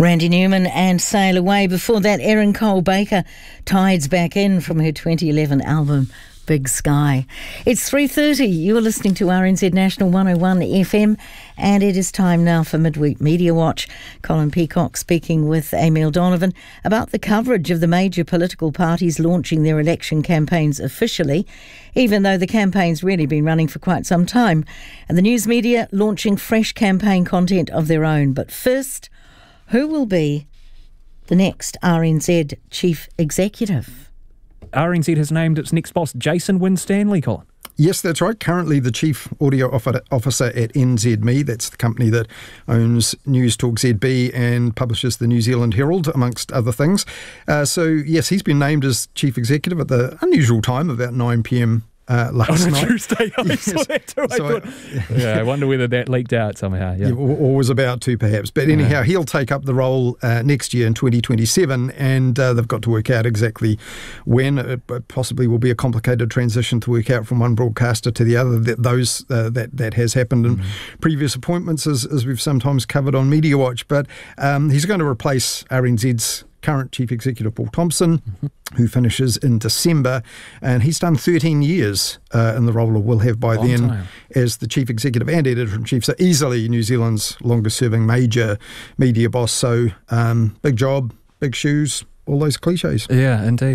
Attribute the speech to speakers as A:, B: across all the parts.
A: Randy Newman and Sail Away. Before that, Erin Cole Baker tides back in from her 2011 album Big Sky. It's 3:30. You're listening to RNZ National 101 FM, and it is time now for Midweek Media Watch. Colin Peacock speaking with Emil Donovan about the coverage of the major political parties launching their election campaigns officially, even though the campaign's really been running for quite some time, and the news media launching fresh campaign content of their own. But first, who will be the next RNZ Chief Executive?
B: RNZ has named its next boss Jason Winstanley, Colin.
C: Yes, that's right. Currently the Chief Audio Officer at NZME, that's the company that owns News Talk ZB and publishes the New Zealand Herald, amongst other things. So, yes, he's been named as Chief Executive at the unusual time, about 9 p.m. Last night.
B: On a Tuesday, I saw that too. I wonder whether that leaked out somehow. Yeah.
C: Or was about to, perhaps. But anyhow, he'll take up the role next year in 2027, and they've got to work out exactly when. It possibly will be a complicated transition to work out from one broadcaster to the other. That has happened in previous appointments, as we've sometimes covered on Media Watch. But he's going to replace RNZ's current Chief Executive Paul Thompson, who finishes in December, and he's done 13 years in the role, or will have by then, time, as the Chief Executive and Editor-in-Chief, so easily New Zealand's longest-serving major media boss. So big job, big shoes, all those cliches.
B: Yeah, indeed.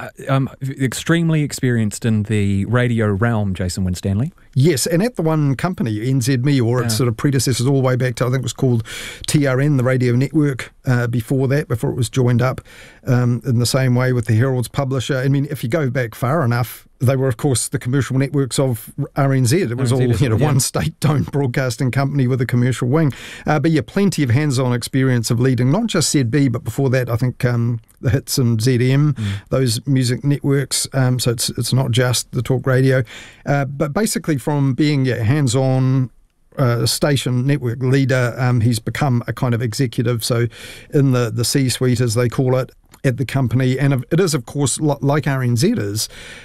B: Extremely experienced in the radio realm, Jason Winstanley.
C: Yes, and at the one company, NZME, or its sort of predecessors all the way back to, I think it was called TRN, the radio network, before it was joined up in the same way with the Herald's publisher. I mean, if you go back far enough, they were, of course, the commercial networks of RNZ. It was one state-owned broadcasting company with a commercial wing. But yeah, plenty of hands-on experience of leading not just ZB, but before that, I think the Hits and ZM, those music networks. So it's not just the talk radio. But basically from being hands-on station network leader, he's become a kind of executive, so in the C-suite, as they call it, at the company. And it is, of course, like RNZ is,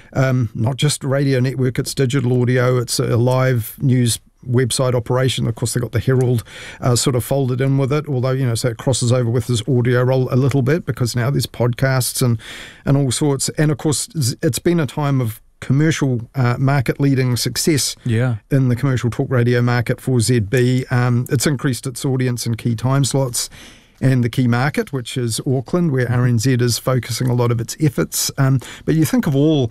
C: not just a radio network, it's digital audio, it's a live news website operation. Of course, they got the Herald sort of folded in with it, although, so it crosses over with his audio role a little bit, because now there's podcasts and all sorts. And of course, it's been a time of commercial market-leading success in the commercial talk radio market for ZB. It's increased its audience in key time slots and the key market, which is Auckland, where RNZ is focusing a lot of its efforts. But you think of all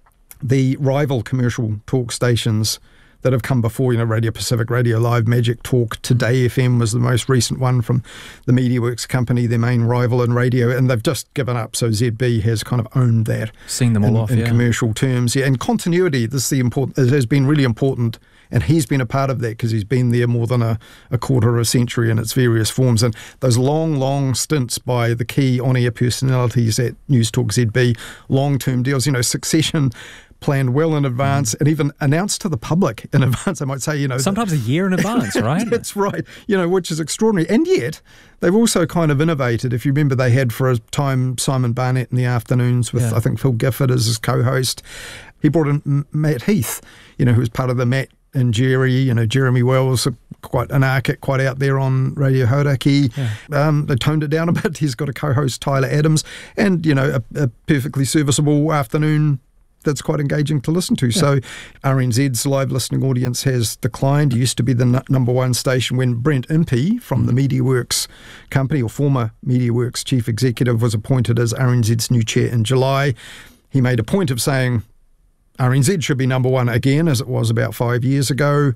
C: the rival commercial talk stations that have come before, Radio Pacific, Radio Live, Magic Talk, Today FM was the most recent one from the MediaWorks company, their main rival in radio, and they've just given up. So ZB has kind of owned that.
B: Seen them all off,
C: in commercial terms. Yeah, and continuity, it has been really important, and he's been a part of that because he's been there more than a quarter of a century in its various forms. And those long stints by the key on-air personalities at News Talk ZB, long-term deals, succession planned well in advance and even announced to the public in advance, I might say,
B: sometimes a year in advance, right?
C: That's right, which is extraordinary. And yet, they've also kind of innovated. If you remember, they had for a time Simon Barnett in the afternoons with, I think, Phil Gifford as his co-host. He brought in Matt Heath, who was part of the Matt and Jerry, Jeremy Wells, quite anarchic, quite out there on Radio Hauraki. They toned it down a bit. He's got a co-host, Tyler Adams, and, a perfectly serviceable afternoon that's quite engaging to listen to. So RNZ's live listening audience has declined. It used to be the number one station when Brent Impey from the MediaWorks company, or former MediaWorks chief executive, was appointed as RNZ's new chair in July. He made a point of saying RNZ should be number one again, as it was about 5 years ago,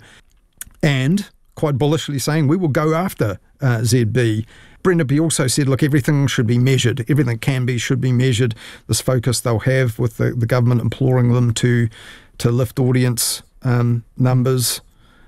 C: and quite bullishly saying we will go after ZB. Brent Impey also said, look, everything should be measured. Everything should be measured. This focus they'll have with the government imploring them to lift audience numbers.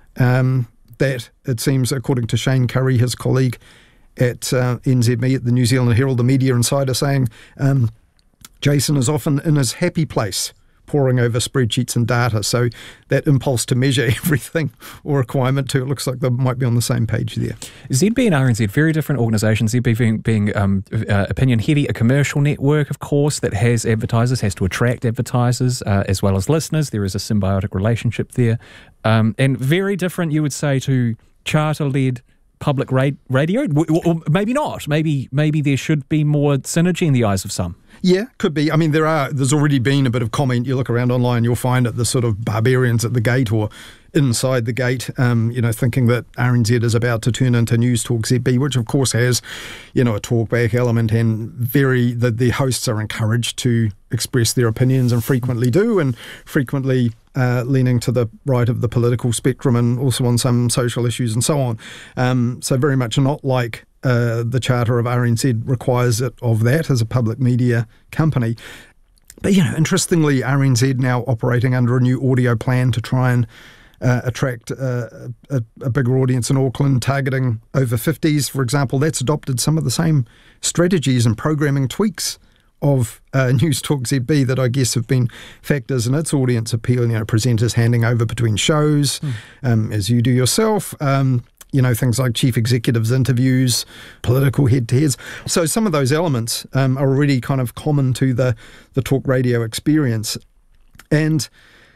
C: That, it seems, according to Shane Curry, his colleague at NZME at the New Zealand Herald, the media insider, saying Jason is often in his happy place, poring over spreadsheets and data. So that impulse to measure everything, or requirement to, it looks like they might be on the same page there.
B: ZB and RNZ, very different organisations. ZB being opinion heavy, a commercial network, of course, that has advertisers, has to attract advertisers as well as listeners. There is a symbiotic relationship there. And very different, you would say, to charter-led public radio? Or maybe not. Maybe there should be more synergy in the eyes of some.
C: Yeah, could be. I mean, there's already been a bit of comment. You look around online, you'll find it, the sort of barbarians at the gate or inside the gate, thinking that RNZ is about to turn into News Talk ZB, which of course has, a talkback element, and the hosts are encouraged to express their opinions and frequently do, and frequently leaning to the right of the political spectrum and also on some social issues and so on. So very much not like the charter of RNZ requires it of that as a public media company. But, interestingly, RNZ now operating under a new audio plan to try and attract a bigger audience in Auckland, targeting over 50s, for example. That's adopted some of the same strategies and programming tweaks of News Talk ZB that I guess have been factors in its audience appeal. Presenters handing over between shows, as you do yourself. Things like chief executives' interviews, political head-to-heads. So some of those elements are already kind of common to the talk radio experience. And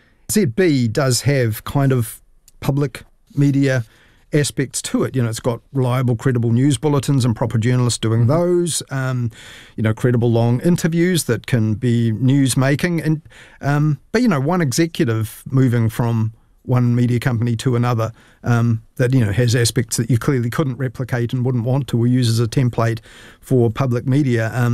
C: ZB does have kind of public media aspects to it. It's got reliable, credible news bulletins and proper journalists doing those, credible long interviews that can be news-making. But one executive moving from one media company to another that has aspects that you clearly couldn't replicate and wouldn't want to or use as a template for public media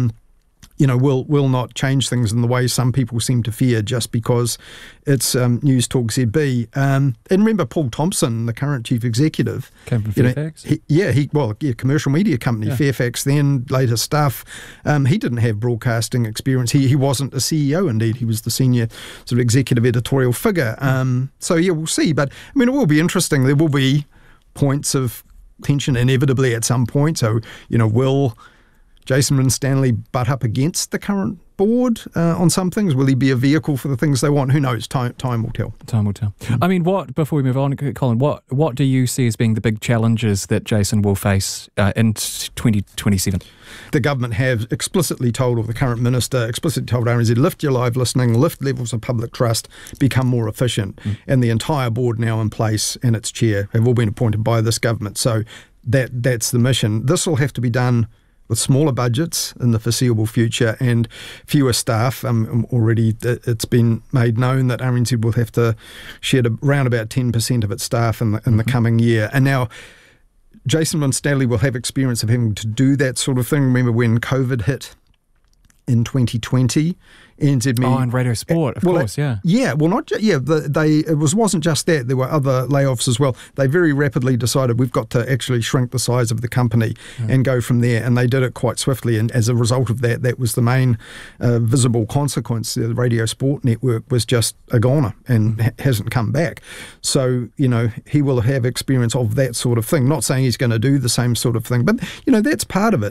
C: will not change things in the way some people seem to fear just because it's News Talk ZB. And remember Paul Thompson, the current chief executive.
B: Came from Fairfax?
C: Commercial media company, Fairfax then, later Stuff. He didn't have broadcasting experience. He wasn't a CEO, indeed. He was the senior sort of executive editorial figure. We'll see. But, it will be interesting. There will be points of tension inevitably at some point. So, will Jason Winstanley butt up against the current board on some things? Will he be a vehicle for the things they want? Who knows? Time will tell. Time will tell.
B: I mean, before we move on, Colin, what do you see as being the big challenges that Jason will face in 2027?
C: The government have explicitly told, or the current minister explicitly told RNZ, lift your live listening, lift levels of public trust, become more efficient. And the entire board now in place and its chair have all been appointed by this government. So that's the mission. This will have to be done with smaller budgets in the foreseeable future and fewer staff. Already it's been made known that RNZ will have to shed around about 10% of its staff in the coming year. And now Jason Winstanley will have experience of having to do that sort of thing. Remember when COVID hit in 2020? NZME.
B: Oh, and Radio Sport, of course, yeah.
C: Yeah, well, it wasn't just that. There were other layoffs as well. They very rapidly decided we've got to actually shrink the size of the company and go from there, and they did it quite swiftly. And as a result of that, that was the main visible consequence. The Radio Sport network was just a goner and hasn't come back. So, he will have experience of that sort of thing. Not saying he's going to do the same sort of thing, but, that's part of it.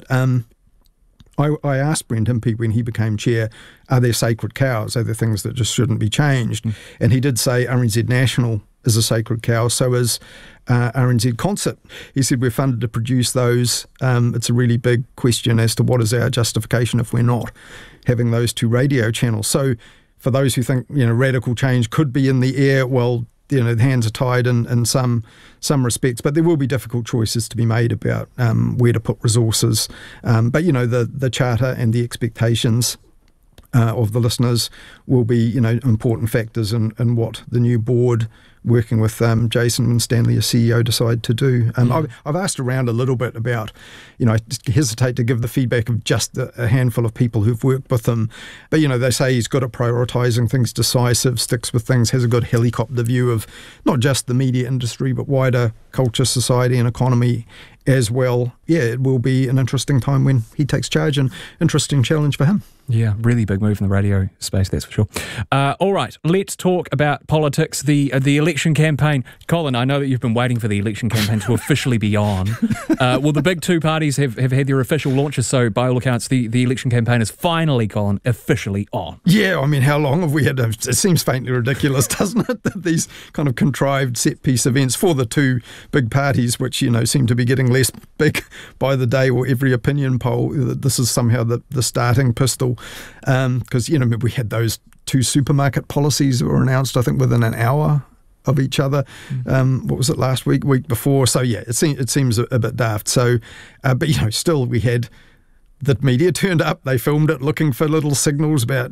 C: I asked Brent Impey when he became chair, are there sacred cows? Are there things that just shouldn't be changed? And he did say RNZ National is a sacred cow, so is RNZ Concert. He said we're funded to produce those. It's a really big question as to what is our justification if we're not having those two radio channels. So for those who think radical change could be in the air, well, the hands are tied in some respects, but there will be difficult choices to be made about where to put resources. But the charter and the expectations of the listeners will be important factors in what the new board, working with Jason Winstanley as CEO, decide to do. I've asked around a little bit about, I hesitate to give the feedback of just a handful of people who've worked with him, but they say he's good at prioritising things, decisive, sticks with things, has a good helicopter view of not just the media industry but wider culture, society and economy as well. Yeah, it will be an interesting time when he takes charge, and interesting challenge for him.
B: Yeah, really big move in the radio space, that's for sure. All right, let's talk about politics, the election campaign. Colin, I know that you've been waiting for the election campaign to officially be on. Well, the big two parties have had their official launches, so by all accounts, the election campaign is finally, Colin, officially on. Yeah,
C: I mean, how long have we had? It seems faintly ridiculous, doesn't it, that these kind of contrived set-piece events for the two big parties, which, seem to be getting less big by the day, or every opinion poll, this is somehow the starting pistol. Because, we had those two supermarket policies that were announced, I think, within an hour of each other. What was it, last week before? So yeah, it seems a bit daft. So, but still we had the media turned up. They filmed it, looking for little signals about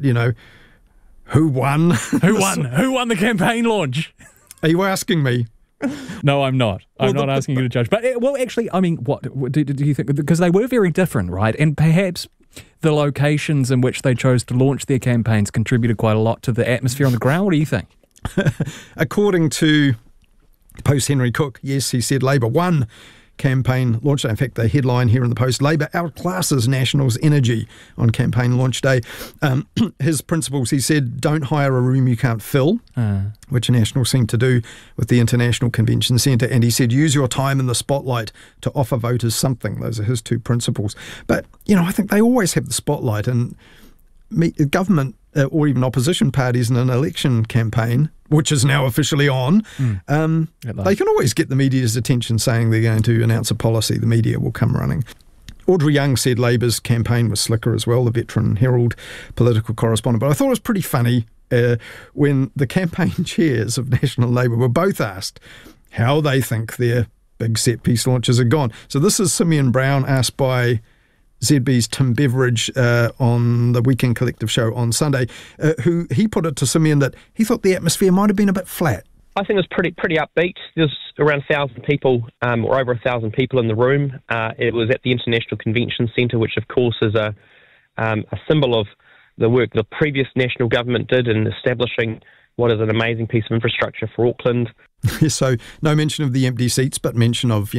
C: who won.
B: Who won the campaign launch?
C: Are you asking me?
B: No, I'm not. I'm not asking you to judge. But actually, I mean, what do you think? Because they were very different, right? And perhaps the locations in which they chose to launch their campaigns contributed quite a lot to the atmosphere on the ground. What do you think?
C: According to Post Henry Cook, yes, he said Labor won campaign launch day. In fact, the headline here in the Post, Labor outclasses Nationals' energy on campaign launch day. His principles, he said, don't hire a room you can't fill, which Nationals seem to do with the International Convention Centre. And he said, use your time in the spotlight to offer voters something. Those are his two principles. But, I think they always have the spotlight, and government or even opposition parties in an election campaign, which is now officially on, they can always get the media's attention saying they're going to announce a policy. The media will come running. Audrey Young said Labor's campaign was slicker as well, the veteran Herald political correspondent. But I thought it was pretty funny when the campaign chairs of National Labour were both asked how they think their big set-piece launches are gone. So this is Simeon Brown asked by ZB's Tim Beveridge on the Weekend Collective show on Sunday, who he put it to Simeon that he thought the atmosphere might have been a bit flat.
D: I think it was pretty upbeat. There's around 1,000 people, or over 1,000 people in the room. It was at the International Convention Centre, which of course is a symbol of the work the previous national government did in establishing what is an amazing piece of infrastructure for Auckland.
C: So no mention of the empty seats, but mention of,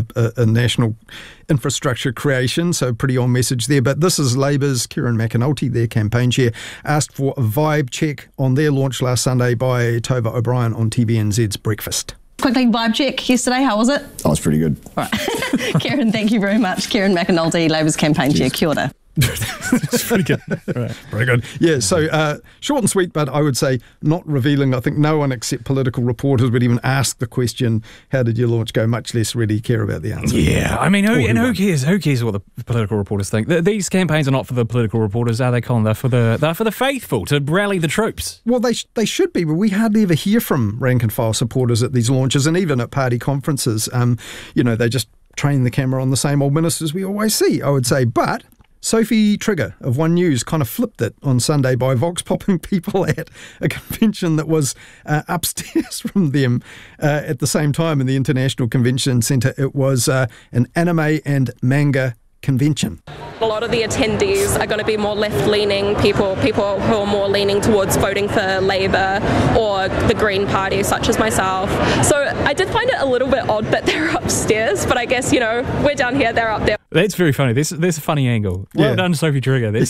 C: a national infrastructure creation. So pretty on message there. But this is Labour's Kieran McAnulty, their campaign chair, asked for a vibe check on their launch last Sunday by Tova O'Brien on TVNZ's Breakfast.
E: Quickly, vibe check yesterday, how was it?
F: Oh, it's pretty good.
E: All right. Kieran, thank you very much. Kieran McAnulty, Labour's campaign chair. Kia ora.
B: It's pretty good. Right.
C: Very good. Yeah, so short and sweet, but I would say not revealing. I think no one except political reporters would even ask the question, how did your launch go, much less really care about the answer.
B: Yeah, I mean, who cares? Who cares what the political reporters think? These campaigns are not for the political reporters, are they, Colin? They're for the faithful, to rally the troops.
C: Well, they should be, but we hardly ever hear from rank and file supporters at these launches, and even at party conferences. They just train the camera on the same old ministers we always see, I would say. But Sophie Trigger of One News kind of flipped it on Sunday by vox popping people at a convention that was upstairs from them at the same time in the International Convention Centre. It was an anime and manga convention.
G: A lot of the attendees are going to be more left-leaning people who are more leaning towards voting for Labour or the Green Party, such as myself. So I did find it a little bit odd that they're upstairs, but I guess, we're down here, they're up there.
B: That's very funny. There's a funny angle. Well done, Sophie Trigger. It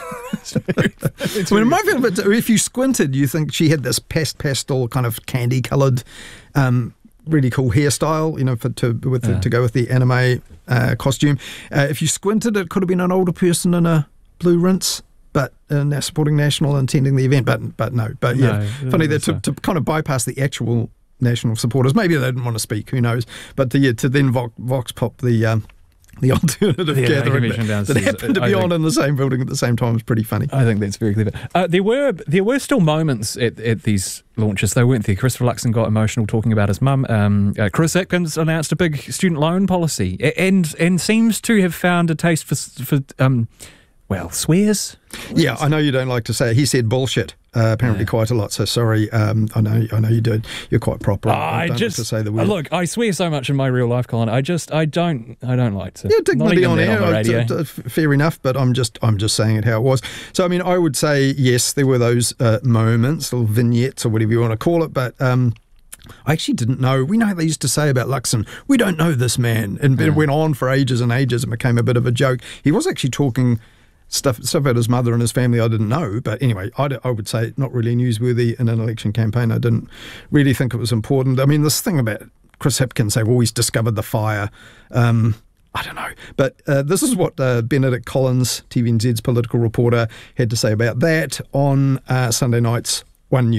C: might feel a bit, if you squinted, you think she had this pastel kind of candy-coloured really cool hairstyle, to go with the anime costume. If you squinted, it could have been an older person in a blue rinse, but now supporting National and attending the event. But no. But yeah, funny that to kind of bypass the actual National supporters. Maybe they didn't want to speak. Who knows? But to then vox pop the alternative gathering that happened to be on in the same building at the same time is pretty funny.
B: I think that's very clever. There were still moments at these launches, though, weren't there? Christopher Luxon got emotional talking about his mum. Chris Hipkins announced a big student loan policy and seems to have found a taste for swears.
C: Yeah, I know you don't like to say it. He said bullshit. Apparently quite a lot. So sorry. I know you do. You're quite proper. I don't like to say the word.
B: Look, I swear so much in my real life, Colin. I don't like to.
C: Yeah, dignity on air.
B: On
C: fair enough, but I'm just saying it how it was. So I mean, I would say yes, there were those moments, little vignettes or whatever you want to call it, but. I actually didn't know. We know how they used to say about Luxon, we don't know this man. And it went on for ages and ages and became a bit of a joke. He was actually talking stuff about his mother and his family I didn't know. But anyway, I would say not really newsworthy in an election campaign. I didn't really think it was important. I mean, this thing about Chris Hipkins, they've always discovered the fire. I don't know. But this is what Benedict Collins, TVNZ's political reporter, had to say about that on Sunday night's One News.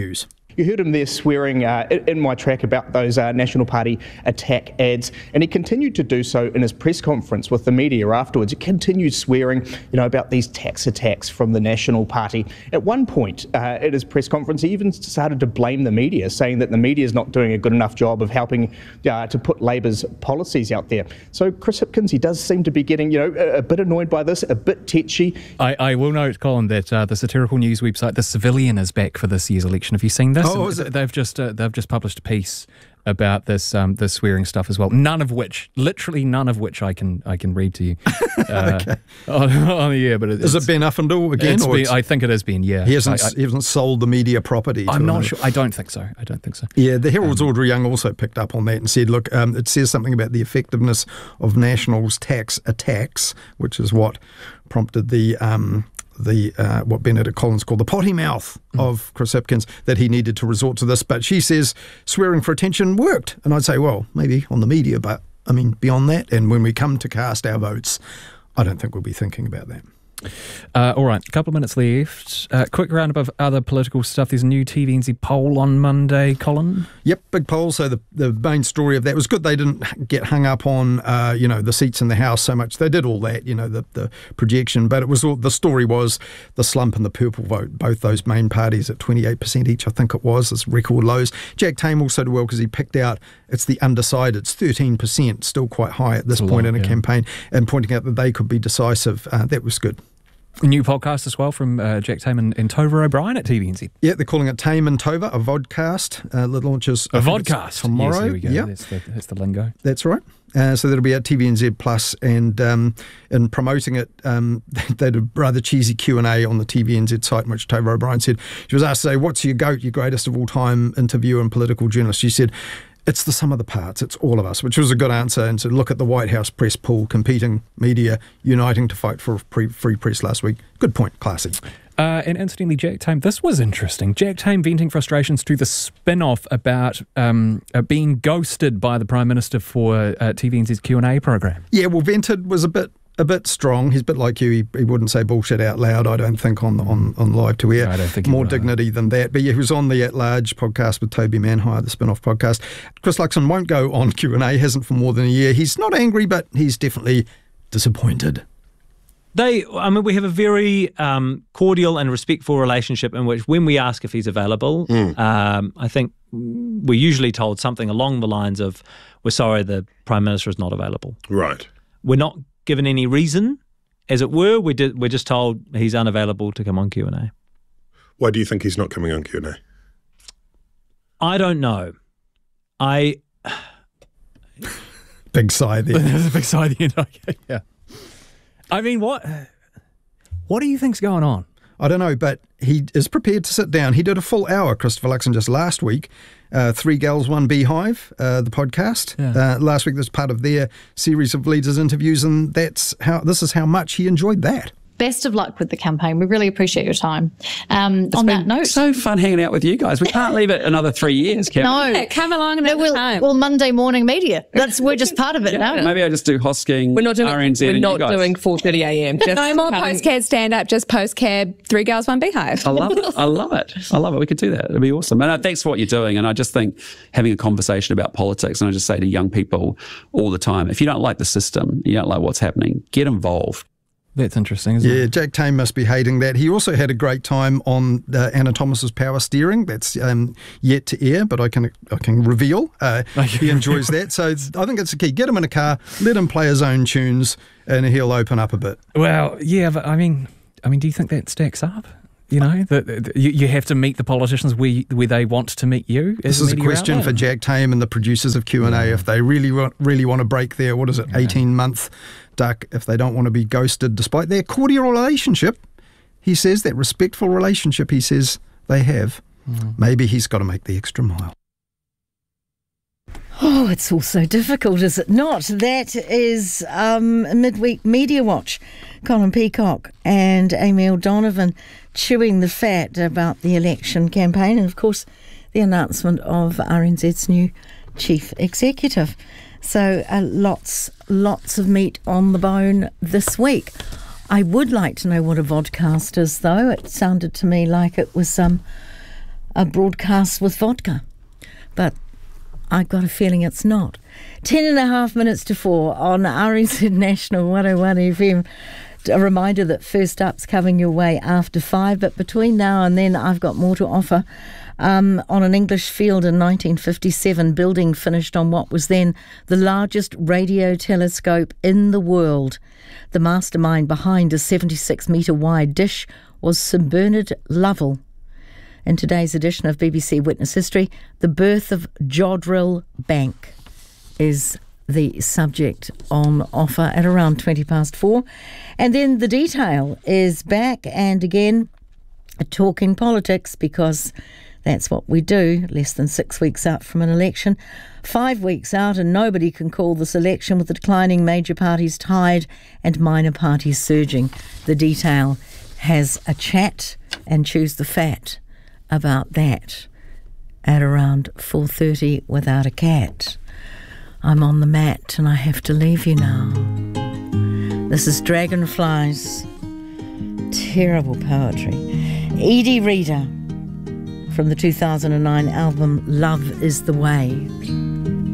F: You heard him there swearing in my track about those National Party attack ads, and he continued to do so in his press conference with the media afterwards. He continued swearing, about these tax attacks from the National Party. At one point at his press conference, he even started to blame the media, saying that the media is not doing a good enough job of helping to put Labour's policies out there. So Chris Hipkins, he does seem to be getting, a bit annoyed by this, a bit tetchy.
B: I will note, Colin, that the satirical news website The Civilian is back for this year's election. Have you seen this?
C: Oh, is it?
B: They've just published a piece about this this swearing stuff as well. Literally none of which I can read to you
C: Okay.
B: on the air. But
C: Is it Ben Uffindell again?
B: I think it has been. Yeah,
C: He hasn't sold the media property.
B: I'm not sure. I don't think so.
C: Yeah, the Herald's Audrey Young also picked up on that and said, look, it says something about the effectiveness of Nationals tax attacks, which is what prompted the what Benedict Collins called the potty mouth of Chris Hipkins, that he needed to resort to this. But she says swearing for attention worked. And I'd say, well, maybe on the media, but I mean, beyond that, and when we come to cast our votes, I don't think we'll be thinking about that.
B: All right, a couple of minutes left. Quick roundup of other political stuff. There's a new TVNZ poll on Monday, Colin.
C: Yep, big poll. So the main story of that was good. They didn't get hung up on, the seats in the House so much. They did all that, the projection. But it was the story was the slump in the purple vote. Both those main parties at 28% each, I think it was. It's record lows. Jack Tame also did well because he picked out, it's the undecided. It's 13%, still quite high at this point in a campaign, and pointing out that they could be decisive. That was good.
B: A new podcast as well from Jack Tame and Tova O'Brien at TVNZ.
C: Yeah, they're calling it Tame and Tova, a vodcast. That launches
B: a vodcast
C: tomorrow.
B: Yes, there we go.
C: Yep.
B: That's the lingo.
C: That's right. So that'll be at TVNZ Plus, and in promoting it, they did a rather cheesy Q&A on the TVNZ site, in which Tova O'Brien said, she was asked to say, what's your GOAT, your greatest of all time interviewer and political journalist? She said, it's the sum of the parts. It's all of us, which was a good answer. And so look at the White House press pool, competing media uniting to fight for free press last week. Good point. Classy.
B: And incidentally, Jack Tame, this was interesting. Jack Tame venting frustrations to the spin-off about being ghosted by the Prime Minister for TVNZ's Q&A program.
C: Yeah, well, vented was a bit strong. He's a bit like you. He wouldn't say bullshit out loud, I don't think, on live to air.
B: I don't think
C: more dignity than that. But yeah, he was on the At Large podcast with Toby Manhire, the spin-off podcast. Chris Luxon won't go on Q&A, hasn't for more than a year. He's not angry, but he's definitely disappointed.
H: We have a very cordial and respectful relationship in which when we ask if he's available, I think we're usually told something along the lines of, we're sorry, the Prime Minister is not available.
I: Right.
H: We're not given any reason, as it were. We're just told he's unavailable to come on Q&A.
I: Why do you think he's not coming on Q&A?
H: I don't know.
C: Big sigh there.
B: There's a big sigh at the end. Okay, yeah. I mean, what do you think's going on?
C: I don't know, but he is prepared to sit down. He did a full hour, Christopher Luxon, just last week. 3 Gals, 1 Beehive, the podcast.
B: Yeah.
C: Last week, that's part of their series of leaders' interviews, and this is how much he enjoyed that.
J: Best of luck with the campaign. We really appreciate your time. On that note,
K: so fun hanging out with you guys. We can't leave it another 3 years, can we?
J: No,
L: come along another time.
J: Well, Monday morning media. We're just part of it now.
K: Maybe I just do Hosking,
L: We're not doing
K: RNZ,
L: We're
K: and
L: not
K: you guys.
L: doing 4:30 a.m.
M: No more postcard stand up. Just postcard 3 Girls, 1 Beehive.
K: I love it. I love it. We could do that. It'd be awesome. And thanks for what you're doing. And I just think having a conversation about politics, and I just say to young people all the time, if you don't like the system, you don't like what's happening, get involved.
B: That's interesting, isn't it?
C: Yeah, Jack Tame must be hating that. He also had a great time on Anna Thomas's Power Steering. That's yet to air, but I can reveal he enjoys that. So I think it's the key. Get him in a car, let him play his own tunes, and he'll open up a bit.
B: Well, yeah, but I mean, do you think that stacks up? You know, that you have to meet the politicians where they want to meet you.
C: This is a question for Jack Tame and the producers of Q&A. If they really want to break their 18-month duck, if they don't want to be ghosted, despite their cordial relationship, he says, that respectful relationship, he says they have. Maybe he's got to make the extra mile.
A: Oh, it's all so difficult, is it not? That is Midweek Media Watch. Colin Peacock and Amy O'Donovan chewing the fat about the election campaign and, of course, the announcement of RNZ's new chief executive. So lots of meat on the bone this week. I would like to know what a vodcast is, though. It sounded to me like it was a broadcast with vodka. But I've got a feeling it's not. 10.5 minutes to 4 on RNZ National 101 FM. A reminder that First Up's coming your way after 5, but between now and then I've got more to offer. On an English field in 1957, building finished on what was then the largest radio telescope in the world. The mastermind behind a 76-metre wide dish was Sir Bernard Lovell. In today's edition of BBC Witness History, the birth of Jodrell Bank is the subject on offer at around 4:20. And then the detail is back and again talking politics, because that's what we do, less than 6 weeks out from an election. 5 weeks out and nobody can call this election, with the declining major parties tied and minor parties surging. The detail has a chat and choose the fat about that at around 4:30 without a cat. I'm on the mat and I have to leave you now. This is Dragonflies. Terrible poetry. Edie Reader from the 2009 album Love is the Way.